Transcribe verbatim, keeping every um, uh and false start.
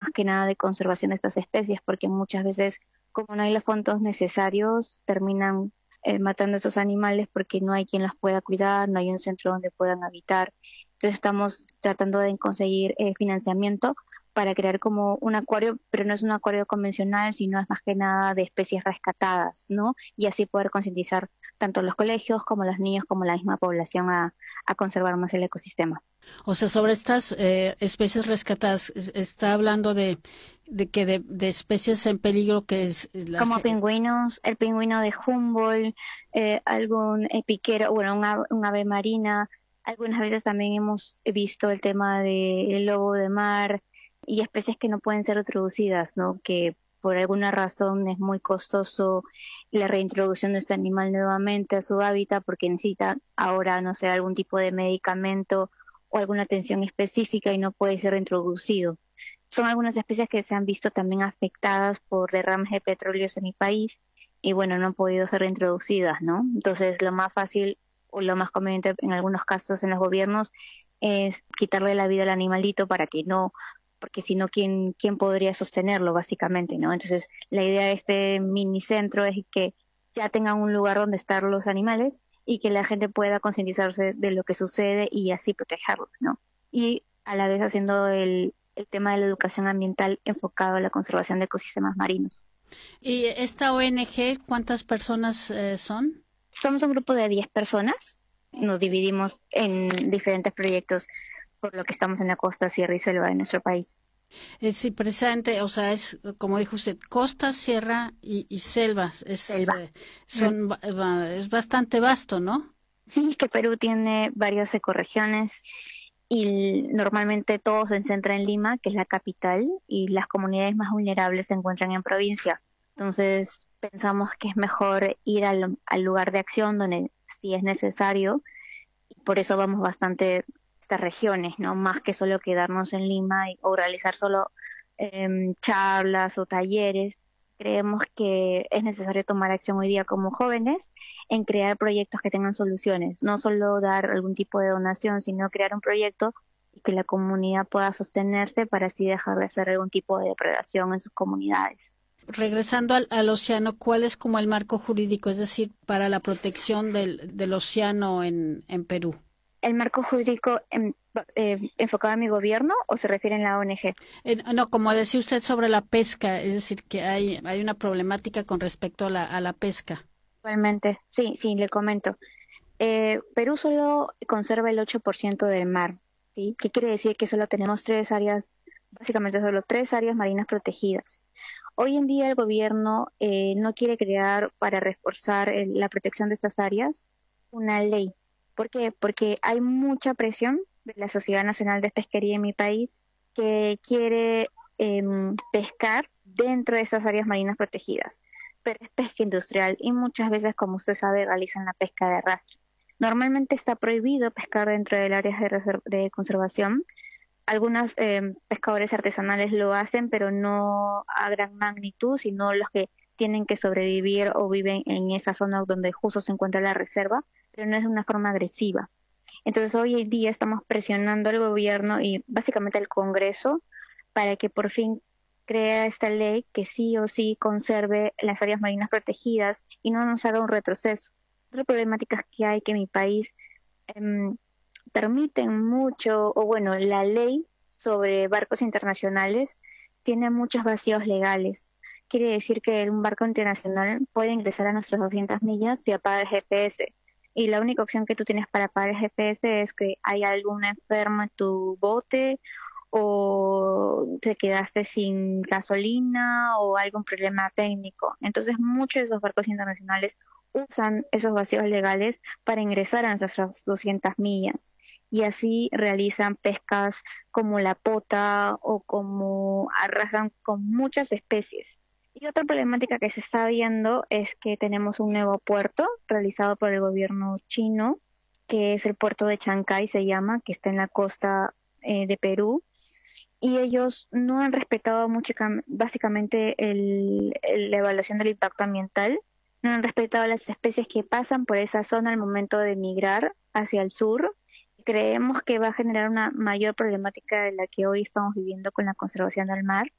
más que nada de conservación de estas especies, porque muchas veces, como no hay los fondos necesarios, terminan eh, matando a estos animales porque no hay quien los pueda cuidar, no hay un centro donde puedan habitar. Entonces estamos tratando de conseguir eh, financiamiento para crear como un acuario, pero no es un acuario convencional, sino es más que nada de especies rescatadas, ¿no? Y así poder concientizar tanto los colegios como los niños como la misma población a, a conservar más el ecosistema. O sea, sobre estas eh, especies rescatadas, es- está hablando de, de que de, de especies en peligro que es la Como ge- pingüinos, el pingüino de Humboldt, eh, algún eh, piquero, bueno, un ave, un ave marina. Algunas veces también hemos visto el tema del lobo de mar y especies que no pueden ser introducidas, ¿no? Que por alguna razón es muy costoso la reintroducción de este animal nuevamente a su hábitat porque necesita ahora, no sé, algún tipo de medicamento o alguna atención específica y no puede ser reintroducido. Son algunas especies que se han visto también afectadas por derrames de petróleos en mi país y bueno, no han podido ser reintroducidas, ¿no? Entonces, lo más fácil o lo más conveniente en algunos casos en los gobiernos es quitarle la vida al animalito para que no, porque si no, ¿quién, quién podría sostenerlo básicamente, ¿no? Entonces, la idea de este minicentro es que ya tengan un lugar donde estar los animales y que la gente pueda concientizarse de lo que sucede y así protegerlos, ¿no? Y a la vez haciendo el, el tema de la educación ambiental enfocado a la conservación de ecosistemas marinos. ¿Y esta O N G, cuántas personas eh, son? Somos un grupo de diez personas, nos dividimos en diferentes proyectos por lo que estamos en la costa, sierra y selva de nuestro país. Es sí, precisamente, o sea, es como dijo usted, costa, sierra y, y selvas. Es, Selva. eh, Mm. son, ba- ba- es bastante vasto, ¿no? Sí, que Perú tiene varias ecorregiones y normalmente todo se centra en Lima, que es la capital, y las comunidades más vulnerables se encuentran en provincia. Entonces, pensamos que es mejor ir al, al lugar de acción donde sí es necesario, y por eso vamos bastante a estas regiones, ¿no? Más que solo quedarnos en Lima y, o realizar solo em, charlas o talleres. Creemos que es necesario tomar acción hoy día como jóvenes en crear proyectos que tengan soluciones, no solo dar algún tipo de donación, sino crear un proyecto y que la comunidad pueda sostenerse para así dejar de hacer algún tipo de depredación en sus comunidades. Regresando al, al océano, ¿cuál es como el marco jurídico, es decir, para la protección del, del océano en, en Perú? ¿El marco jurídico en- eh, enfocado a mi gobierno o se refiere en la O N G? Eh, no, como decía usted sobre la pesca, es decir, que hay, hay una problemática con respecto a la, a la pesca. Actualmente, sí, sí, le comento. Eh, Perú solo conserva el ocho por ciento del mar, ¿sí? ¿Qué quiere decir? Que solo tenemos tres áreas, básicamente solo tres áreas marinas protegidas. Hoy en día el gobierno eh, no quiere crear para reforzar el- la protección de estas áreas una ley. ¿Por qué? Porque hay mucha presión de la Sociedad Nacional de Pesquería en mi país que quiere em, pescar dentro de esas áreas marinas protegidas, pero es pesca industrial y muchas veces, como usted sabe, realizan la pesca de arrastre. Normalmente está prohibido pescar dentro del área de, reser- de conservación. Algunos eh, pescadores artesanales lo hacen, pero no a gran magnitud, sino los que tienen que sobrevivir o viven en esa zona donde justo se encuentra la reserva, pero no es de una forma agresiva. Entonces hoy en día estamos presionando al gobierno y básicamente al Congreso para que por fin crea esta ley que sí o sí conserve las áreas marinas protegidas y no nos haga un retroceso. Otra problemática es que hay que mi país em, permiten mucho, o bueno, la ley sobre barcos internacionales tiene muchos vacíos legales. Quiere decir que un barco internacional puede ingresar a nuestras doscientas millas si apaga el G P S. Y la única opción que tú tienes para apagar el G P S es que hay algún enfermo en tu bote o te quedaste sin gasolina o algún problema técnico. Entonces muchos de esos barcos internacionales usan esos vacíos legales para ingresar a nuestras doscientas millas y así realizan pescas como la pota o como arrasan con muchas especies. Y otra problemática que se está viendo es que tenemos un nuevo puerto realizado por el gobierno chino, que es el puerto de Chancay, se llama, que está en la costa eh, de Perú, y ellos no han respetado mucho, cam- básicamente el, el- la evaluación del impacto ambiental, no han respetado las especies que pasan por esa zona al momento de migrar hacia el sur. Creemos que va a generar una mayor problemática de la que hoy estamos viviendo con la conservación del mar